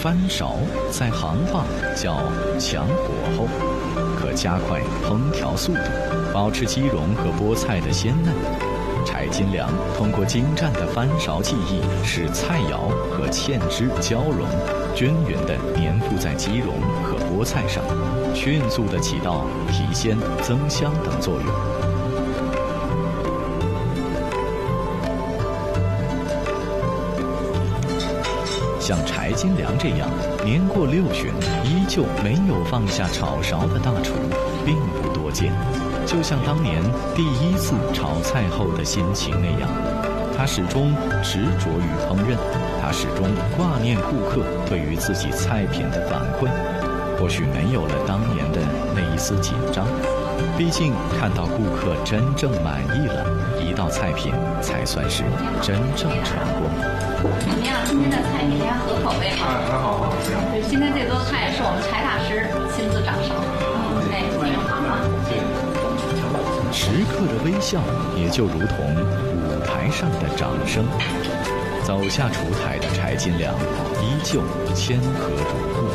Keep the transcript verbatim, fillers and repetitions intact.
翻勺在行话叫强火候，可加快烹调速度，保持鸡蓉和菠菜的鲜嫩。柴金良通过精湛的翻勺技艺，使菜肴和芡汁交融，均匀地粘附在鸡蓉和菠菜上，迅速地起到提鲜、增香等作用。像柴金良这样年过六旬依旧没有放下炒勺的大厨并不多见。就像当年第一次炒菜后的心情那样，他始终执着于烹饪，他始终挂念顾客对于自己菜品的反馈。或许没有了当年的那一丝紧张，毕竟看到顾客真正满意了，一道菜品才算是真正成功。 怎么样？今天的菜品大家合口味吗？ 还好好，这样。 今天这桌菜是我们柴大师亲自掌勺。哎，非常好啊！ 食客的微笑也就如同舞台上的掌声。走下厨台的柴金良依旧谦和如故。